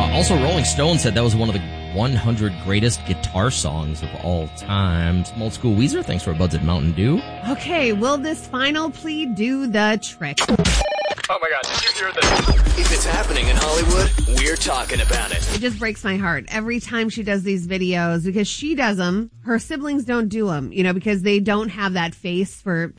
Also, Rolling Stone said that was one of the 100 greatest guitar songs of all time. Some old school Weezer. Thanks for buds at Mountain Dew. Okay, will this final plea do the trick? Oh my God, did you hear this? If it's happening in Hollywood, we're talking about it. It just breaks my heart every time she does these videos because she does them. Her siblings don't do them, because they don't have that face for,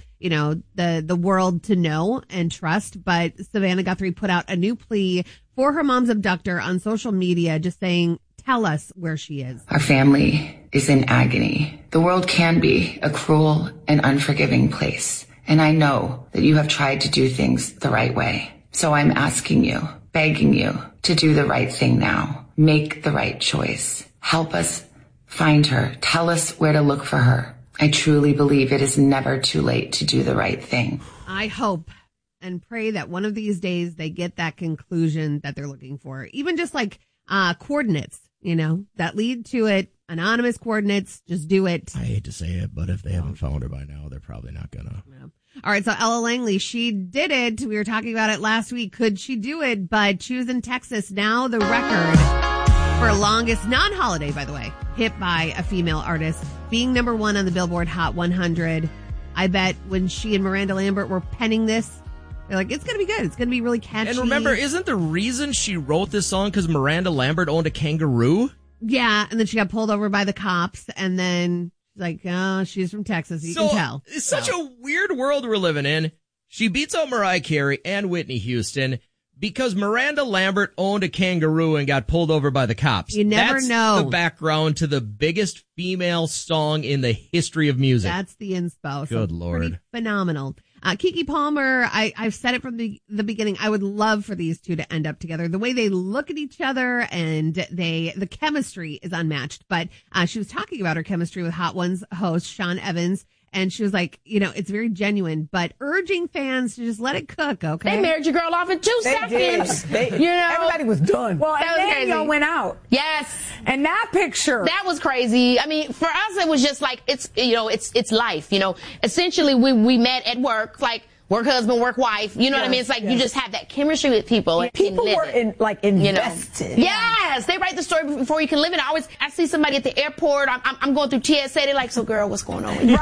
the world to know and trust. But Savannah Guthrie put out a new plea for her mom's abductor on social media, just saying, tell us where she is. Our family is in agony. The world can be a cruel and unforgiving place. And I know that you have tried to do things the right way. So I'm asking you, begging you to do the right thing now. Make the right choice. Help us find her. Tell us where to look for her. I truly believe it is never too late to do the right thing. I hope and pray that one of these days they get that conclusion that they're looking for. Even just like coordinates, that lead to it. Anonymous coordinates, just do it. I hate to say it, but if they haven't found her by now, they're probably not gonna. Yeah. All right, so Ella Langley, she did it. We were talking about it last week. Could she do it? But she was in Texas. Now the record for longest non-holiday, by the way, hit by a female artist, being number one on the Billboard Hot 100. I bet when she and Miranda Lambert were penning this, they're like, it's going to be good. It's going to be really catchy. And remember, isn't the reason she wrote this song because Miranda Lambert owned a kangaroo? Yeah, and then she got pulled over by the cops, and then she's like, oh, she's from Texas, you can tell. It's such a weird world we're living in. She beats out Mariah Carey and Whitney Houston because Miranda Lambert owned a kangaroo and got pulled over by the cops. You never know. That's the background to the biggest female song in the history of music. That's the inspo. Good Lord. Pretty phenomenal. Keke Palmer, I've said it from the beginning. I would love for these two to end up together. The way they look at each other and the chemistry is unmatched. But she was talking about her chemistry with Hot Ones host Sean Evans. And she was like, it's very genuine, but urging fans to just let it cook, okay? They married your girl off in 2 seconds. Everybody was done. Well, that and then y'all went out. Yes. And that picture. That was crazy. I mean, for us, it was just like, it's life, Essentially, we met at work, like, work husband, work wife. You know what I mean? It's like you just have that chemistry with people. People were invested. Yes, they write the story before you can live it. I see somebody at the airport. I'm going through TSA. They're like, so girl, what's going on with you?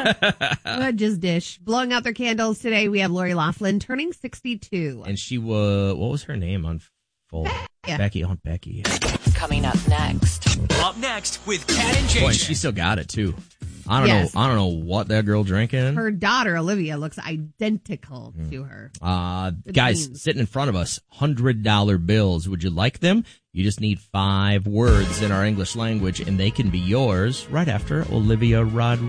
Right. Just dish. Blowing out their candles today. We have Lori Loughlin turning 62. And she was, what was her name on full? Yeah. Becky, Aunt Becky. Coming up next. Up next with Kat and JJ. Boy, she still got it too. I don't know what that girl drinking. Her daughter, Olivia, looks identical to her. Guys, sitting in front of us, $100 bills. Would you like them? You just need 5 words in our English language, and they can be yours right after Olivia Rodrigo.